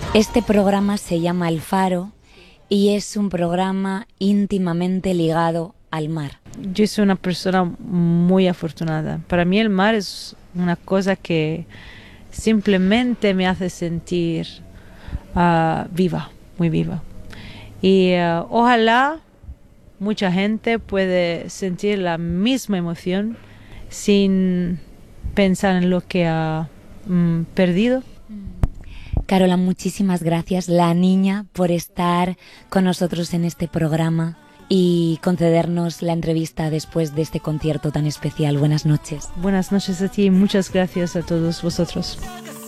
Este programa se llama El Faro y es un programa íntimamente ligado al mar. Yo soy una persona muy afortunada. Para mí el mar es una cosa que simplemente me hace sentir viva, muy viva. Y ojalá mucha gente puede sentir la misma emoción sin pensar en lo que ha perdido. Carola, muchísimas gracias, la niña, por estar con nosotros en este programa y concedernos la entrevista después de este concierto tan especial. Buenas noches. Buenas noches a ti y muchas gracias a todos vosotros.